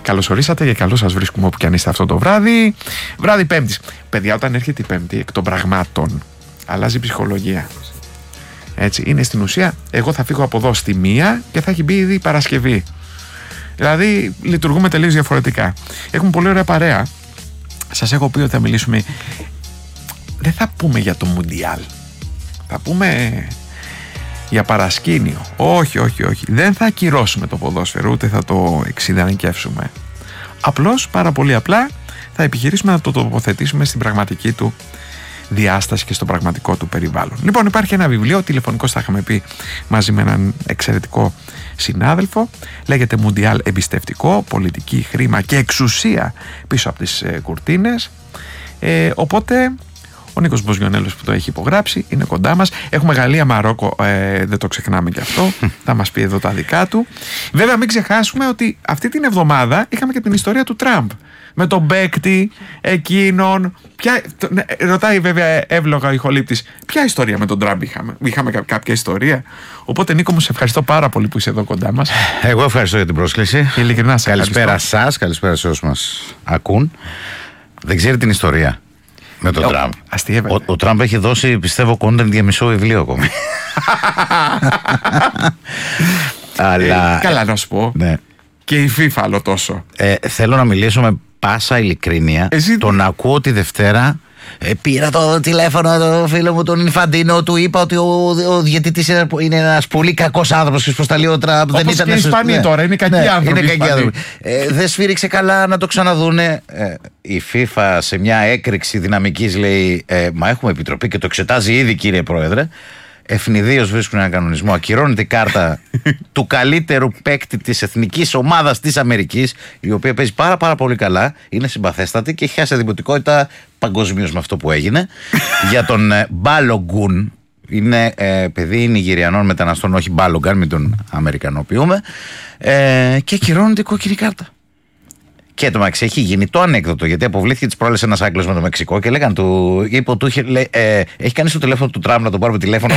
Καλώς ορίσατε και καλώς σας βρίσκουμε όπου και αν είστε αυτό το βράδυ. Βράδυ Πέμπτης. Παιδιά, όταν έρχεται η Πέμπτη, εκ των πραγμάτων, αλλάζει η ψυχολογία. Έτσι, είναι στην ουσία, εγώ θα φύγω από εδώ στη 1 και θα έχει μπει ήδη η Παρασκευή. Δηλαδή, λειτουργούμε τελείως διαφορετικά. Έχουμε πολύ ωραία παρέα. Σας έχω πει ότι θα μιλήσουμε. Δεν θα πούμε για το Μουντιάλ. Θα πούμε για παρασκήνιο. Όχι. Δεν θα ακυρώσουμε το ποδόσφαιρο, ούτε θα το εξειδανικεύσουμε. Απλώς, πάρα πολύ απλά, θα επιχειρήσουμε να το τοποθετήσουμε στην πραγματική του διάσταση και στο πραγματικό του περιβάλλον. Λοιπόν, υπάρχει ένα βιβλίο, τηλεφωνικός θα είχαμε πει μαζί με έναν εξαιρετικό συνάδελφο. Λέγεται Μουντιάλ εμπιστευτικό, πολιτική, χρήμα και εξουσία πίσω από τις κουρτίνες. Οπότε ο Νίκος Μποζιονέλος που το έχει υπογράψει είναι κοντά μας. Έχουμε Γαλλία-Μαρόκο, δεν το ξεχνάμε και αυτό. Θα μας πει εδώ τα δικά του. Βέβαια, μην ξεχάσουμε ότι αυτή την εβδομάδα είχαμε και την ιστορία του Τραμπ. Με τον παίκτη εκείνον. Ρωτάει βέβαια εύλογα ο ηχολήπτης, ποια ιστορία με τον Τραμπ είχαμε κάποια ιστορία. Οπότε, Νίκο μου, σε ευχαριστώ πάρα πολύ που είσαι εδώ κοντά μας. Εγώ ευχαριστώ για την πρόσκληση. Ειλικρινά σε καλησπέρα σας, καλησπέρα σε όσους μας ακούν. Δεν ξέρει την ιστορία με τον Τραμπ. Ο Τραμπ έχει δώσει, πιστεύω, content για μισό βιβλίο ακόμη. Αλλά καλά να σου πω. Ναι. Και η FIFA άλλο τόσο. Θέλω να μιλήσω με πάσα ειλικρίνεια. Τον ακούω τη Δευτέρα. Πήρα το τηλέφωνο το φίλο μου τον Ινφαντίνο, του είπα ότι ο διαιτητής είναι ένας πολύ κακός άνθρωπος. Πώς τα λέει ο Τραμπ. Όπως δεν ήταν και οι Ισπανοί τώρα, είναι κακοί άνθρωποι. Δεν σφύριξε καλά, να το ξαναδούνε. Η FIFA σε μια έκρηξη δυναμικής λέει, μα έχουμε επιτροπή και το εξετάζει ήδη, κύριε Πρόεδρε. Ευνηδίως βρίσκουν έναν κανονισμό. Ακυρώνεται η κάρτα του καλύτερου παίκτη της εθνικής ομάδας της Αμερικής, η οποία παίζει πάρα πολύ καλά, είναι συμπαθέστατη και έχει χάσει δημοτικότητα παγκοσμίως με αυτό που έγινε. Για τον Μπάλογκουν, είναι παιδί Νιγηριανών μεταναστών, όχι Μπάλογκαν, μην τον Αμερικανοποιούμε, και ακυρώνεται η κόκκινη κάρτα. Και το μεταξύ έχει γίνει το ανέκδοτο, γιατί αποβλήθηκε τις προάλλες ένας Άγγλος με το Μεξικό και λέγανε του, είπε του, έχει κάνει στο τηλέφωνο του Τραμπ να τον πάρουμε τηλέφωνο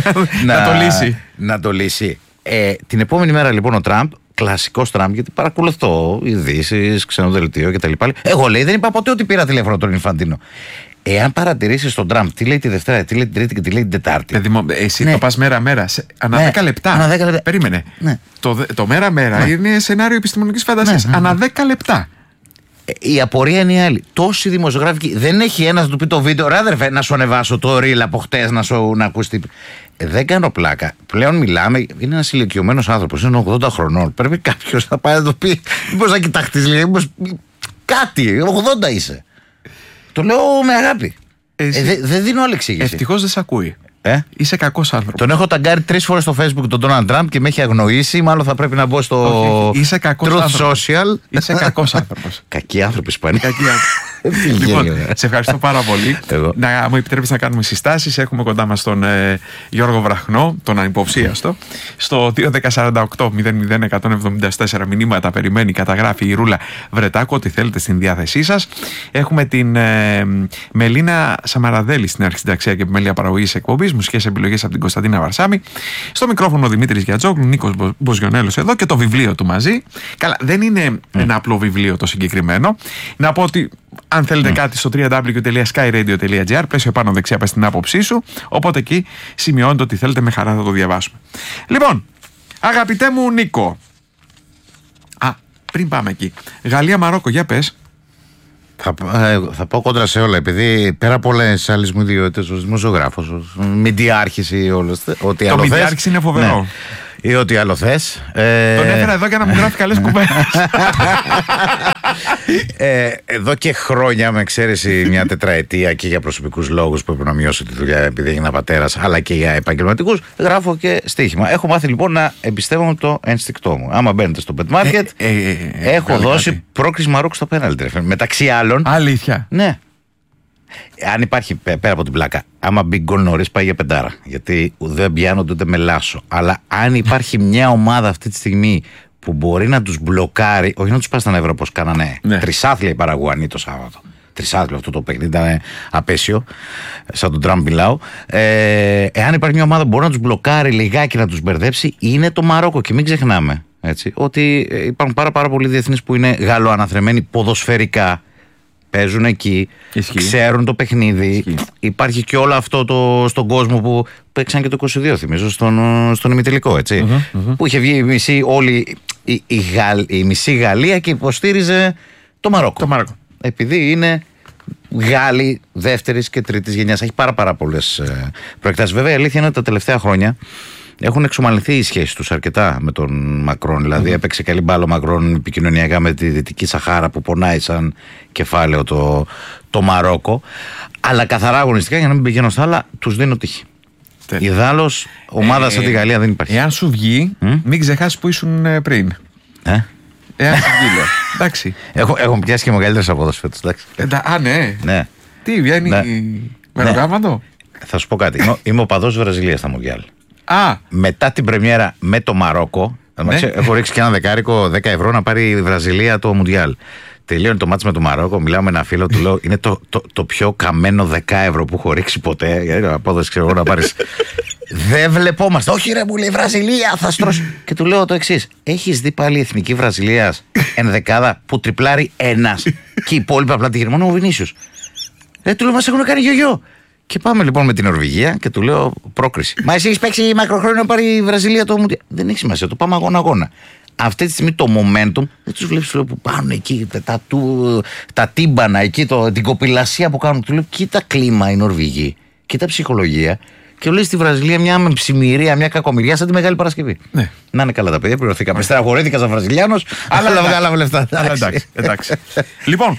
να το λύσει. Την επόμενη μέρα λοιπόν ο Τραμπ, κλασικός Τραμπ, γιατί παρακολουθώ ειδήσεις, ξενοδελτίο κτλ. Εγώ λέει δεν είπα ποτέ ότι πήρα τηλέφωνο τον Ινφαντίνο. Εάν παρατηρήσεις τον Τραμπ, τι λέει τη Δευτέρα, τι λέει την Τρίτη και τι λέει την Τετάρτη. Εσύ το πας μέρα-μέρα. Ανά 10 λεπτά. Περίμενε. Ναι. Το μέρα-μέρα είναι σενάριο επιστημονικής φαντασίας. Ανά 10 λεπτά. Η απορία είναι η άλλη. Τόσοι δημοσιογράφοι, δεν έχει ένας να του πει το βίντεο, ρε αδερφέ, να σου ανεβάσω το ρίλ από χτες να ακούσει. Δεν κάνω πλάκα. Πλέον μιλάμε, είναι ένας ηλικιωμένος άνθρωπος, είναι 80 χρονών. Πρέπει κάποιος να πάει να το πει. Μήπως να κοιταχτείς λίγο, κάτι, 80 είσαι. Το λέω με αγάπη. Δεν δίνω άλλη εξήγηση. Ευτυχώς δεν σε ακούει. Είσαι κακός άνθρωπος. Τον έχω ταγκάρει 3 φορές στο Facebook τον Donald Trump και με έχει αγνοήσει. Μάλλον θα πρέπει να μπω στο Truth Social. Είσαι κακός άνθρωπος. Κακοί άνθρωποι Ισπανοί. Λοιπόν, σε ευχαριστώ πάρα πολύ. Να μου επιτρέπεις να κάνουμε συστάσεις. Έχουμε κοντά μας τον Γιώργο Βραχνό, τον ανυποψίαστο. Στο 2.1048-00-174 μηνύματα περιμένει, καταγράφει η Ρούλα Βρετάκου, ό,τι θέλετε στην διάθεσή σας. Έχουμε την Μελίνα Σαμαραδέλη στην αρχισυνταξία και επιμέλεια παραγωγής εκπομπής, μουσικές επιλογές από την Κωνσταντίνα Βαρσάμη. Στο μικρόφωνο Δημήτρης Γιατζόγλου, Νίκος Μποζιονέλος εδώ και το βιβλίο του μαζί. Καλά, δεν είναι ένα απλό βιβλίο το συγκεκριμένο. Να πω ότι αν θέλετε κάτι στο www.skyradio.gr, πλαίσιο πάνω δεξιά πες την άποψή σου. Οπότε εκεί σημειώνετε ότι θέλετε, με χαρά θα το διαβάσουμε. Λοιπόν, αγαπητέ μου Νίκο, πριν πάμε εκεί, Γαλλία-Μαρόκο, για πες. Θα πάω κόντρα σε όλα, επειδή πέρα από όλες τις άλλες μου ιδιότητες, ως δημοσιογράφος, ως μηντιάρχης ή όλες. Το μηντιάρχης είναι φοβερό. Ναι. Ή ό,τι άλλο θες. Τον έφερα εδώ για να μου γράφει καλές κουβέντες. Εδώ και χρόνια, με εξαίρεση μια τετραετία και για προσωπικούς λόγους που έπρεπε να μειώσω τη δουλειά επειδή έγινα πατέρας, αλλά και για επαγγελματικούς, γράφω και στοίχημα. Έχω μάθει λοιπόν να εμπιστεύομαι το ένστικτό μου. Άμα μπαίνετε στο Bet Market, έχω δώσει πρόκριση Μαρόκου στο πέναλτι. Μεταξύ άλλων. Αλήθεια. Ναι. Αν υπάρχει, πέρα από την πλάκα, άμα μπει γκολ νωρίς πάει για πεντάρα. Γιατί δεν πιάνονται ούτε με λάσο. Αλλά αν υπάρχει μια ομάδα αυτή τη στιγμή που μπορεί να τους μπλοκάρει, όχι να τους πάει στα νεύρα όπως κάνανε τρισάθλια οι Παραγουανοί το Σάββατο. Τρισάθλιο αυτό το παιχνίδι ήταν απέσιο, σαν τον Τραμπ μιλάω. Εάν υπάρχει μια ομάδα που μπορεί να τους μπλοκάρει λιγάκι, να τους μπερδέψει, είναι το Μαρόκο. Και μην ξεχνάμε Έτσι, ότι υπάρχουν πάρα πολλοί διεθνείς που είναι γαλλοαναθρεμένοι ποδοσφαιρικά. Παίζουν εκεί, ξέρουν το παιχνίδι. Υπάρχει και όλο αυτό στον κόσμο που παίξαν και το 22, θυμίζω, στον ημιτελικό, έτσι. Που είχε βγει η μισή Γαλλία και υποστήριζε το Μαρόκο. Επειδή είναι Γάλλοι δεύτερης και τρίτης γενιάς. Έχει πάρα πολλές προεκτάσεις. Βέβαια, η αλήθεια είναι ότι τα τελευταία χρόνια έχουν εξομαλυνθεί οι σχέσεις τους αρκετά με τον Μακρόν. Δηλαδή, έπαιξε καλή μπάλα ο Μακρόν επικοινωνιακά με τη Δυτική Σαχάρα που πονάει σαν κεφάλαιο το Μαρόκο. Αλλά καθαρά αγωνιστικά, για να μην πηγαίνω στα άλλα, τους δίνω τύχη. Ιδάλλως, ομάδα σαν τη Γαλλία δεν υπάρχει. Εάν σου βγει, μην ξεχάσεις που ήσουν πριν. Εάν σου βγει, λέω. Εντάξει. Έχω πιάσει και μεγαλύτερες απόδοσεις φέτος. Ναι. Τι βγαίνει με το γάμματο. Θα σου πω κάτι. Είμαι οπαδός Βραζιλίας στα Μουντιάλ. Μετά την πρεμιέρα με το Μαρόκο, έχω ρίξει και ένα δεκάρικο 10 ευρώ να πάρει η Βραζιλία το Μουντιάλ. Τελείωνε το μάτς με το Μαρόκο, μιλάω με ένα φίλο, του λέω είναι το πιο καμένο 10 ευρώ που έχω ρίξει ποτέ. Γιατί απόδοση ξέρω εγώ να πάρεις. Δεν βλεπόμαστε. Όχι, ρε, μου λέει Βραζιλία, θα στρώσει. Και του λέω το εξής. Έχεις δει πάλι η εθνική Βραζιλίας ενδεκάδα που τριπλάρει ένας και οι υπόλοιποι απλά τη γερμανό ο Βινίσιος. Του λέω, μας έχουν κάνει γιογιό. Και πάμε λοιπόν με την Νορβηγία και του λέω πρόκριση. Μα εσύ έχεις παίξει μακροχρόνιο να πάρει η Βραζιλία το Μουντιάλ. Δεν έχει σημασία, το πάμε αγώνα. Αυτή τη στιγμή το momentum δεν τους βλέπεις που πάνε εκεί τα τύμπανα, εκεί την κοπηλασία που κάνουν. Του λέω κοίτα κλίμα η Νορβηγοί, κοίτα ψυχολογία. Και λέει στη Βραζιλία μια ψημυρία, μια κακομοιριά σαν τη Μεγάλη Παρασκευή. Ναι. Να είναι καλά τα παιδιά, πληρωθήκαμε. Στεναχωρήθηκα σαν Βραζιλιάνος, αλλά βγάλαμε λεφτά. Εντάξει. Λοιπόν,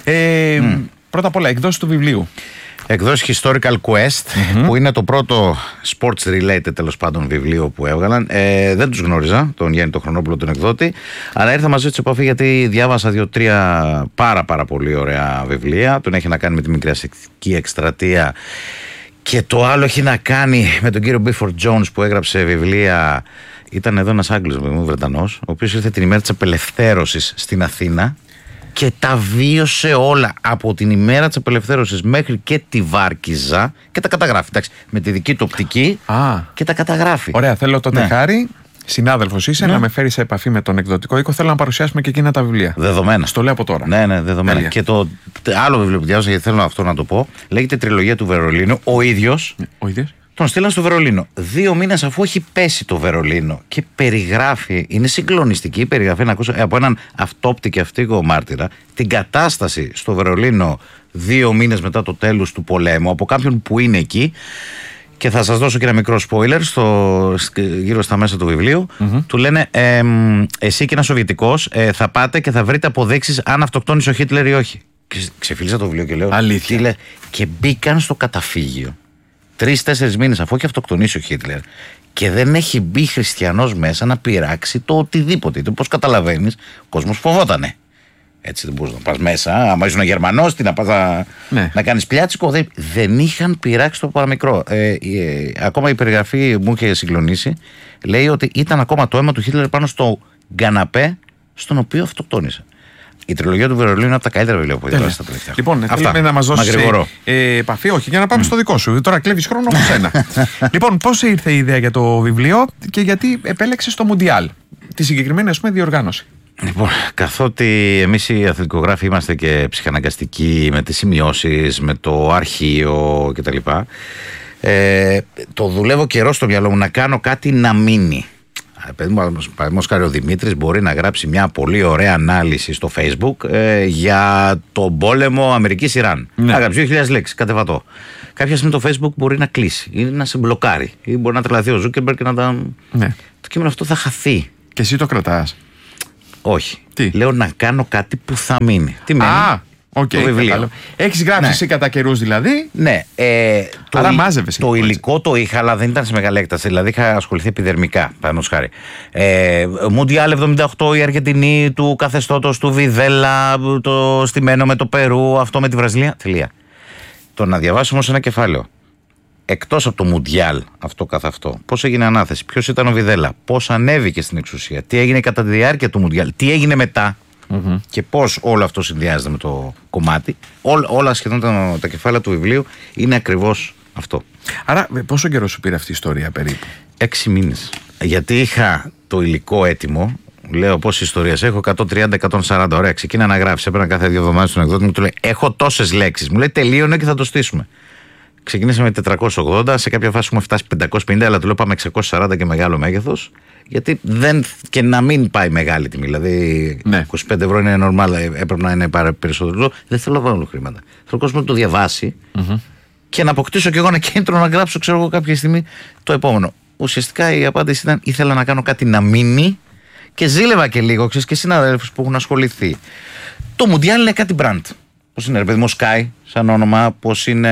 πρώτα απ' όλα, εκδόσεις του βιβλίου. Εκδόσεις Historical Quest, που είναι το πρώτο sports related τέλος πάντων βιβλίο που έβγαλαν. Δεν τους γνώριζα, τον Γιάννη τον Χρονόπουλο, τον εκδότη, αλλά ήρθα μαζί σε επαφή γιατί διάβασα 2-3 πάρα πολύ ωραία βιβλία. Τον έχει να κάνει με τη Μικρασιατική Εκστρατεία και το άλλο έχει να κάνει με τον κύριο Bifford Jones που έγραψε βιβλία. Ήταν εδώ ένας Άγγλος, Βρετανός, ο οποίος ήρθε την ημέρα της απελευθέρωσης στην Αθήνα και τα βίωσε όλα από την ημέρα της απελευθέρωσης μέχρι και τη Βάρκιζα και τα καταγράφει. Εντάξει, με τη δική του οπτική και τα καταγράφει. Ωραία, θέλω τότε Χάρη, συνάδελφος είσαι, να με φέρει σε επαφή με τον εκδοτικό οίκο. Θέλω να παρουσιάσουμε και εκείνα τα βιβλία. Δεδομένα. Στο λέω από τώρα. Ναι, δεδομένα. Και το άλλο βιβλίο που διάβασα, γιατί θέλω αυτό να το πω, λέγεται Τριλογία του Βερολίνου. Ο ίδιος. Τον στείλαν στο Βερολίνο 2 μήνες αφού έχει πέσει το Βερολίνο και περιγράφει, είναι συγκλονιστική η περιγραφή να ακούσω από έναν αυτόπτη και αυτοίκο μάρτυρα την κατάσταση στο Βερολίνο 2 μήνες μετά το τέλος του πολέμου από κάποιον που είναι εκεί. Και θα σας δώσω και ένα μικρό spoiler γύρω στα μέσα του βιβλίου. Του λένε εσύ και ένας Σοβιετικός θα πάτε και θα βρείτε αποδείξεις αν αυτοκτόνησε ο Χίτλερ ή όχι. Και ξεφύλισα το βιβλίο και λέω αλήθεια. Και μπήκαν στο καταφύγιο 3-4 μήνες αφού έχει αυτοκτονήσει ο Χίτλερ και δεν έχει μπει χριστιανός μέσα να πειράξει το οτιδήποτε. Πώς καταλαβαίνεις, ο κόσμος φοβότανε. Έτσι δεν μπορείς να πας μέσα. Άμα ήσουν Γερμανός, τι να πας να κάνεις πιάτσικο. Δεν είχαν πειράξει το παραμικρό. Ακόμα η περιγραφή μου είχε συγκλονίσει. Λέει ότι ήταν ακόμα το αίμα του Χίτλερ πάνω στο γκαναπέ στον οποίο αυτοκτόνησε. Η τριλογία του Βερολίνου είναι από τα καλύτερα βιβλία που διάβασα τα τελευταία. Λοιπόν, θέλουμε να μας δώσεις επαφή, όχι, για να πάμε στο δικό σου. Τώρα κλέβεις χρόνο από σένα. Λοιπόν, πώς ήρθε η ιδέα για το βιβλίο και γιατί επέλεξες το Μουντιάλ, τη συγκεκριμένη ας πούμε διοργάνωση? Λοιπόν, καθότι εμείς οι αθλητικογράφοι είμαστε και ψυχαναγκαστικοί με τις σημειώσεις, με το αρχείο κτλ. Το δουλεύω καιρό στο μυαλό μου να κάνω κάτι να μείνει. Παραδείγματος χάρη ο Δημήτρης μπορεί να γράψει μια πολύ ωραία ανάλυση στο Facebook για τον πόλεμο Αμερικής-Ιράν. Να γράψει 2.000 λέξεις, κατεβατό. Κάποια στιγμή το Facebook μπορεί να κλείσει ή να σε μπλοκάρει ή μπορεί να τρελαθεί ο Ζούκερμπεργκ και να τα... Το κείμενο αυτό θα χαθεί. Και εσύ το κρατάς? Όχι. Τι? Λέω να κάνω κάτι που θα μείνει. Τι μένει? Το βιβλίο. Έχεις γράψει εσύ κατά καιρούς δηλαδή. Ναι. Αλλά μάζευες. Το υλικό το είχα, αλλά δεν ήταν σε μεγάλη έκταση. Δηλαδή είχα ασχοληθεί επιδερμικά, παραδείγματος χάρη. Μουντιάλ 78, η Αργεντινή του καθεστώτος του Βιδέλα, το στημένο με το Περού, αυτό με τη Βραζιλία. Τελεία. Το να διαβάσω όμως ένα κεφάλαιο. Εκτός από το Μουντιάλ, αυτό καθ' αυτό, πώς έγινε ανάθεση, ποιος ήταν ο Βιδέλα, πώς ανέβηκε στην εξουσία, τι έγινε κατά τη διάρκεια του Μουντιάλ, τι έγινε μετά και πώς όλο αυτό συνδυάζεται με το κομμάτι. Όλα σχεδόν τα κεφάλαια του βιβλίου είναι ακριβώς αυτό. Άρα, πόσο καιρό σου πήρε αυτή η ιστορία περίπου? 6 μήνες. Γιατί είχα το υλικό έτοιμο, Λέω πόσες ιστορίες έχω, 130-140. Ωραία, ξεκίνα να γράψει. Έπαιρνα κάθε 2 εβδομάδες στον εκδότη μου, του λέει: έχω τόσες λέξεις. Μου λέει: τελείωνε και θα το στήσουμε. Ξεκινήσαμε 480, σε κάποια φάση έχουμε φτάσει 550, αλλά του λέω: πάμε 640 και μεγάλο μέγεθος. Γιατί και να μην πάει μεγάλη τιμή. Δηλαδή, 25 ευρώ είναι normal, έπρεπε να είναι περισσότερο. Δεν θέλω να βάλω χρήματα. Θέλω ο κόσμος να το διαβάσει και να αποκτήσω κι εγώ ένα κίνητρο να γράψω, ξέρω εγώ, κάποια στιγμή το επόμενο. Ουσιαστικά η απάντηση ήταν: ήθελα να κάνω κάτι να μείνει και ζήλευα και λίγο, ξέρεις, και συναδέλφους που έχουν ασχοληθεί. Το Mundial είναι κάτι brand. Πώς είναι, ρε παιδί μου, Sky, σαν όνομα, πώς είναι.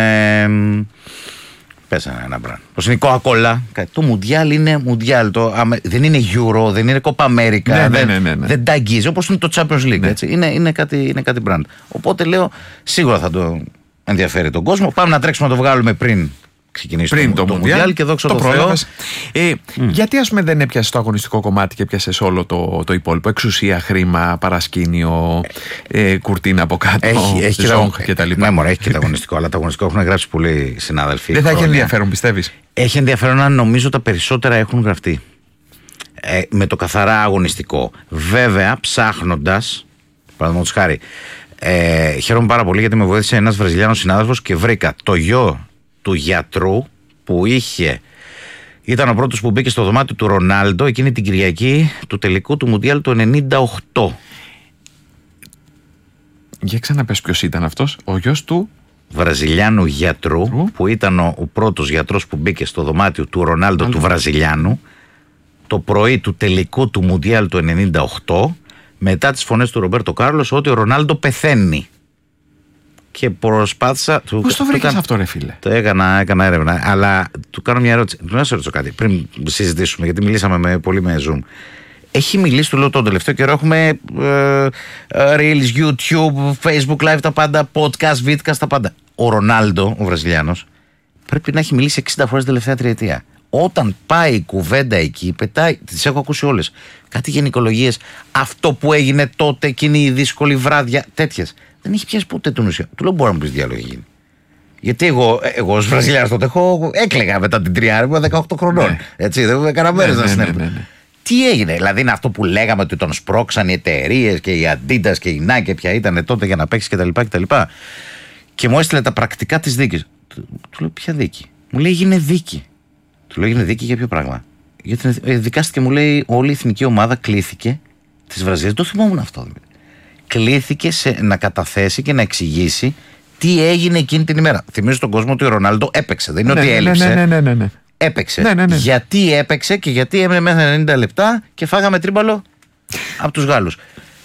Πες ένα brand. Πώς είναι η Coca-Cola. Το Mundial είναι Mundial. Δεν είναι Euro, δεν είναι Copa America. Δεν τα αγγίζει, όπως είναι το Champions League. Έτσι. Είναι κάτι brand. Οπότε λέω, σίγουρα θα το ενδιαφέρει τον κόσμο. Πάμε να τρέξουμε να το βγάλουμε πριν ξεκινήσει το Mundial και δόξα τω Θεώ. Γιατί ας πούμε δεν έπιασε το αγωνιστικό κομμάτι και έπιασε όλο το υπόλοιπο? Εξουσία, χρήμα, παρασκήνιο, κουρτίνα από κάτω, ζόγκ κτλ. Ναι, μωρέ, έχει και το αγωνιστικό, αλλά το αγωνιστικό έχουν γράψει πολλοί συνάδελφοι. Δεν θα έχει ενδιαφέρον, πιστεύεις? Έχει ενδιαφέρον, αν νομίζω τα περισσότερα έχουν γραφτεί. Με το καθαρά αγωνιστικό. Βέβαια, ψάχνοντας, παραδείγματος χάρη, χαίρομαι πάρα πολύ γιατί με βοήθησε ένας Βραζιλιάνος συνάδελφος και βρήκα το γιο του γιατρού που ήταν ο πρώτος που μπήκε στο δωμάτιο του Ρονάλντο εκείνη την Κυριακή του τελικού του Μουντιάλ του 98. Για ξαναπες ποιος ήταν αυτός? Ο γιος του Βραζιλιάνου γιατρού που ήταν ο πρώτος γιατρός που μπήκε στο δωμάτιο του Ρονάλντο του Βραζιλιάνου το πρωί του τελικού του Μουντιάλ του 98, μετά τις φωνές του Ρομπέρτο Κάρλος ότι ο Ρονάλντο πεθαίνει. Και προσπάθησα. Πώς το βρήκες αυτό, ρε φίλε? Το έκανα έρευνα, αλλά του κάνω μια ερώτηση. Να σε ρωτήσω κάτι πριν συζητήσουμε, γιατί μιλήσαμε πολύ με Zoom. Έχει μιλήσει, του λέω, τον τελευταίο καιρό έχουμε Reels, YouTube, Facebook Live, τα πάντα, podcast, vidcast, τα πάντα. Ο Ρονάλντο, ο Βραζιλιάνος, πρέπει να έχει μιλήσει 60 φορές την τελευταία τριετία. Όταν πάει η κουβέντα εκεί, πετάει, τις έχω ακούσει όλες. Κάτι γενικολογίες, αυτό που έγινε τότε, εκείνη η δύσκολη βράδια, τέτοιες. Δεν έχει πιάσει ποτέ την ουσία. Του λέω: μπορεί να μου πει διάλογο γίνει. Γιατί εγώ ως Βραζιλιάνος τότε έκλαιγα μετά την τριάρη μου 18 χρονών. Ναι. Έτσι, δεν έκανα μέρες να συνέβη. Τι έγινε, δηλαδή είναι αυτό που λέγαμε ότι τον σπρώξαν οι εταιρείες και η Adidas και η Nike, ποια ήταν τότε για να παίξει κτλ. Και μου έστειλε τα πρακτικά της δίκης. Του λέω: ποια δίκη? Μου λέει: έγινε δίκη. Του λέω: έγινε δίκη για ποιο πράγμα? Γιατί δικάστηκε, μου λέει, όλη η εθνική ομάδα κλήθηκε της Βραζιλίας. Το θυμόμουν αυτό. Κλήθηκε να καταθέσει και να εξηγήσει τι έγινε εκείνη την ημέρα. Θυμίζω στον κόσμο ότι ο Ρονάλντο έπαιξε. Δεν είναι ότι έλειψε. Ναι. Έπαιξε. Ναι. Γιατί έπαιξε και γιατί έμεινε μέχρι 90 λεπτά και φάγαμε τρίμπαλο από τους Γάλλους.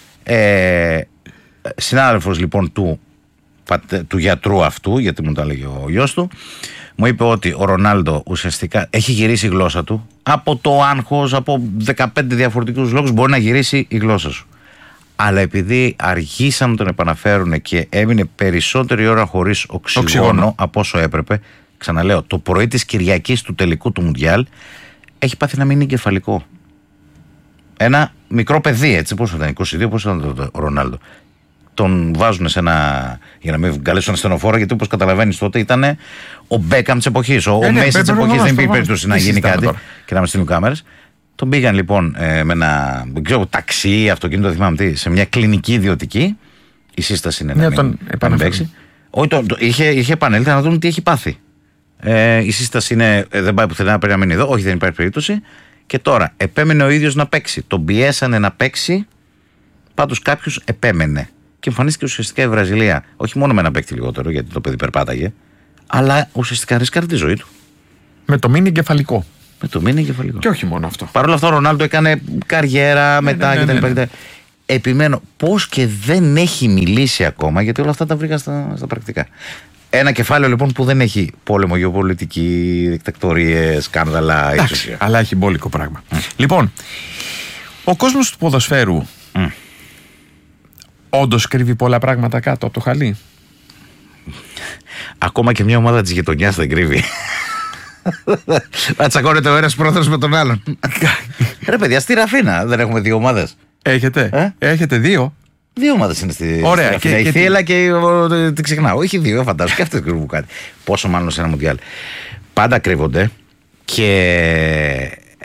Συνάδελφος λοιπόν του γιατρού αυτού, γιατί μου το έλεγε ο γιος του, μου είπε ότι ο Ρονάλντο ουσιαστικά έχει γυρίσει η γλώσσα του. Από το άγχος, από 15 διαφορετικούς λόγους μπορεί να γυρίσει η γλώσσα σου. Αλλά επειδή αργήσαν να τον επαναφέρουν και έμεινε περισσότερη ώρα χωρίς οξυγόνο από όσο έπρεπε, ξαναλέω, το πρωί της Κυριακής του τελικού του Μουντιάλ έχει πάθει να μείνει εγκεφαλικό. Ένα μικρό παιδί, έτσι, πόσο ήταν, 22, πόσο ήταν ο Ρονάλντο. Τον βάζουν σε ένα, για να μην καλέσουν ασθενοφόρο, γιατί όπως καταλαβαίνεις τότε ήταν ο Μπέκαμ της εποχής, ο Μέση της εποχής, δεν υπήρχε περίπτωση να γίνει κάτι και να με στείλουν κάμερες. Τον πήγαν λοιπόν με ένα ταξί, αυτοκίνητο, δεν θυμάμαι τι, σε μια κλινική ιδιωτική. Η σύσταση είναι να μην παίξει. Όχι, είχε επανέλθει να δουν τι έχει πάθει. Η σύσταση είναι δεν πάει πουθενά, πρέπει να μείνει εδώ. Όχι, δεν υπάρχει περίπτωση. Και τώρα επέμενε ο ίδιος να παίξει. Τον πιέσανε να παίξει. Πάντως κάποιος επέμενε. Και εμφανίστηκε ουσιαστικά η Βραζιλία. Όχι μόνο με ένα παίκτη λιγότερο, γιατί το παιδί περπάταγε, αλλά ουσιαστικά ρίσκαρε τη ζωή του. Με το μήνυ εγκεφαλικό. Και όχι μόνο αυτό. Παρ' όλα αυτά ο Ρονάλντο έκανε καριέρα μετά κτλ. Επιμένω πώς και δεν έχει μιλήσει ακόμα, γιατί όλα αυτά τα βρήκα στα πρακτικά. Ένα κεφάλαιο λοιπόν που δεν έχει πόλεμο, γεωπολιτική, δικτατορίες, σκάνδαλα. Εντάξει, αλλά έχει μπόλικο πράγμα. Λοιπόν, ο κόσμος του ποδοσφαίρου όντως κρύβει πολλά πράγματα κάτω από το χαλί. Ακόμα και μια ομάδα της γειτονιάς δεν κρύβει. Θα τσακώνεται ο ένας πρόεδρος με τον άλλον. Ρε παιδιά, στη Ραφίνα δεν έχουμε δύο ομάδες? Έχετε δύο? Δύο ομάδες είναι στη Ραφίνα. Η Θύελλα και την ξεχνάω. Όχι δύο, φαντάζομαι. Και αυτές κρύβουν κάτι. Πόσο μάλλον σε ένα Μουντιάλ. Πάντα κρύβονται και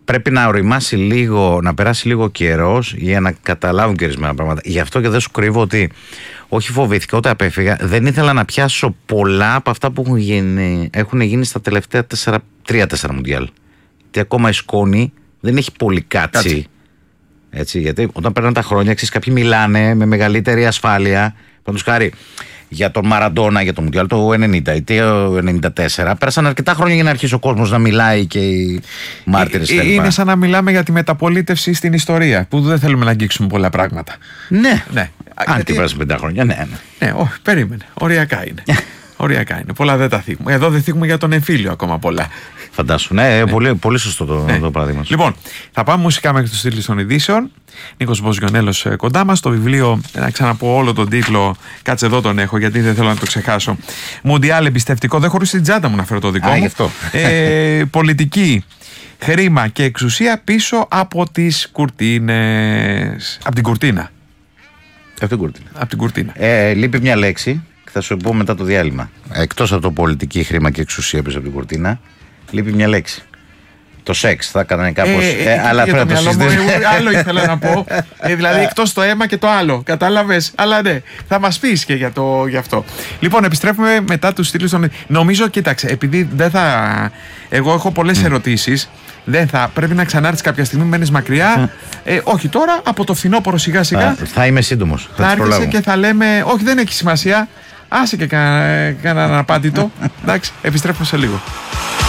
πρέπει να οριμάσει λίγο, να περάσει λίγο καιρός για να καταλάβουν και ορισμένα πράγματα. Γι' αυτό και δεν σου κρύβω ότι όχι φοβήθηκα, ούτε απέφυγα. Δεν ήθελα να πιάσω πολλά από αυτά που έχουν γίνει στα τελευταία 3-4 Μουντιάλ. Γιατί ακόμα η σκόνη δεν έχει πολύ κάτσει. Έτσι, γιατί όταν παίρνουν τα χρόνια, κάποιοι μιλάνε με μεγαλύτερη ασφάλεια. Παραδείγματος χάρη, για τον Μαραντόνα, για το Μουντιάλ το 90 ή το 94, πέρασαν αρκετά χρόνια για να αρχίσει ο κόσμος να μιλάει και οι μάρτυρες. Είναι σαν να μιλάμε για τη μεταπολίτευση στην ιστορία, που δεν θέλουμε να αγγίξουμε πολλά πράγματα. Ναι. Ναι. Αν την πέρασαν 5 χρόνια, ναι. Ναι, όχι, περίμενε. Οριακά είναι. Οριακά είναι. Πολλά δεν τα θίγουμε. Εδώ δεν θίγουμε για τον εμφύλιο ακόμα πολλά. Φαντάσου. Ναι, ναι. Πολύ σωστό το παράδειγμα. Λοιπόν, θα πάμε μουσικά μέχρι το στήλι των ειδήσεων. Νίκος Μποζιονέλος κοντά μας. Το βιβλίο, να ξαναπώ όλο τον τίτλο. Κάτσε εδώ τον έχω, γιατί δεν θέλω να το ξεχάσω. Μουντιάλ εμπιστευτικό. Δεν χωρούσε την τσάντα μου να φέρω το δικό μου. Πολιτική, χρήμα και εξουσία πίσω από τις κουρτίνες. Από την κουρτίνα. Από την κουρτίνα. Λείπει μια λέξη. Θα σου πω μετά το διάλειμμα. Εκτός από το πολιτική, χρήμα και εξουσία πίσω από την κουρτίνα, λείπει μια λέξη. Το σεξ θα έκανε κάπως. Αλλά πρέπει να το συζητήσουμε. Άλλο ήθελα να πω. Δηλαδή εκτός το αίμα και το άλλο. Κατάλαβες. Αλλά ναι, θα μας πεις και γι' αυτό. Λοιπόν, επιστρέφουμε μετά τους στήλους των. Νομίζω, κοίταξε, επειδή δεν θα. Εγώ έχω πολλές ερωτήσεις. Δεν θα. Πρέπει να ξανάρθεις κάποια στιγμή, μένεις μακριά. Όχι τώρα, από το φθινόπωρο σιγά σιγά. Θα είμαι σύντομος. Θα έρθεις και θα λέμε. Όχι, δεν έχει σημασία. Άσε και κανέναν απάντητο. Εντάξει, επιστρέφουμε σε λίγο.